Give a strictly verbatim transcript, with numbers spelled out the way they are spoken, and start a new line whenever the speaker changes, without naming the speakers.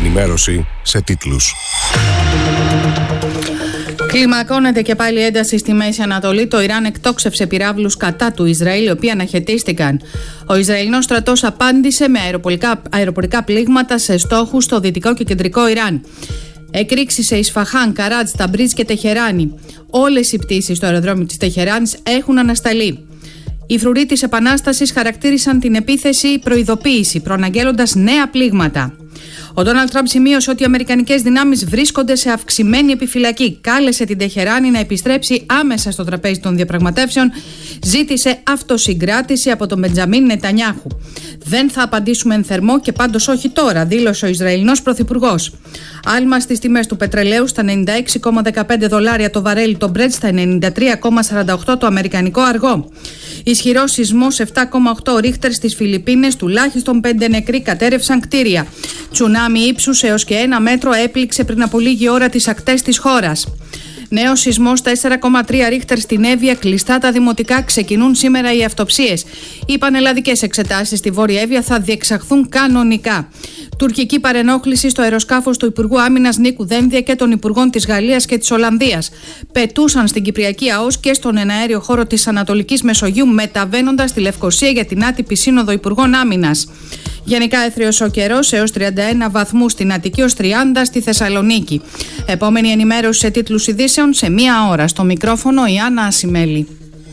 ενημέρωση σε τίτλους.
Κλιμακώνεται και πάλι ένταση στη Μέση Ανατολή. Το Ιράν εκτόξευσε πυράβλους κατά του Ισραήλ, οι οποίοι αναχαιτίστηκαν. Ο Ισραηλινός στρατός απάντησε με αεροπορικά, αεροπορικά πλήγματα σε στόχους στο δυτικό και κεντρικό Ιράν. Εκρήξεις σε Ισφαχάν, Καράτζ, Ταμπρίζ και Τεχεράνη. Όλες οι πτήσεις στο αεροδρόμιο της Τεχεράνης έχουν ανασταλεί. Οι φρουροί της Επανάστασης χαρακτήρισαν την επίθεση προειδοποίηση, προαναγγέλλοντας νέα πλήγματα. Ο Ντόναλντ Τραμπ σημείωσε ότι οι αμερικανικές δυνάμεις βρίσκονται σε αυξημένη επιφυλακή. Κάλεσε την Τεχεράνη να επιστρέψει άμεσα στο τραπέζι των διαπραγματεύσεων. Ζήτησε αυτοσυγκράτηση από τον Μπεντζαμίν Νετανιάχου. Δεν θα απαντήσουμε εν θερμό και πάντως όχι τώρα, δήλωσε ο Ισραηλινός πρωθυπουργός. Άλμα στις τιμές του πετρελαίου στα ενενήντα έξι κόμμα δεκαπέντε δολάρια το βαρέλι, το Brent στα ενενήντα τρία κόμμα σαράντα οκτώ το αμερικανικό αργό. Ισχυρός σεισμός επτά κόμμα οκτώ ρίχτερ στις Φιλιππίνες, τουλάχιστον πέντε νεκροί, κατέρευσαν κτίρια. Τσουνάμι ύψους έως και ένα μέτρο έπληξε πριν από λίγη ώρα τις ακτές της χώρας. Νέος σεισμός τέσσερα κόμμα τρία ρίχτερ στην Εύβοια, κλειστά τα δημοτικά, ξεκινούν σήμερα οι αυτοψίες. Οι πανελλαδικές εξετάσεις στη Βόρεια Εύβοια θα διεξαχθούν κανονικά. Τουρκική παρενόχληση στο αεροσκάφος του Υπουργού Άμυνας Νίκου Δένδια και των Υπουργών της Γαλλίας και της Ολλανδίας. Πετούσαν στην Κυπριακή ΑΟΣ και στον εναέριο χώρο της Ανατολικής Μεσογείου, μεταβαίνοντας στη Λευκοσία για την άτυπη σύνοδο Υπουργών Άμυνας. Γενικά έθριος ο καιρός, έως τριάντα ένα βαθμούς στην Αττική, ως τριάντα στη Θεσσαλονίκη. Επόμενη ενημέρωση σε τίτλους ειδήσεων σε μία ώρα. Στο μικρόφωνο η Άννα Ασημέλη.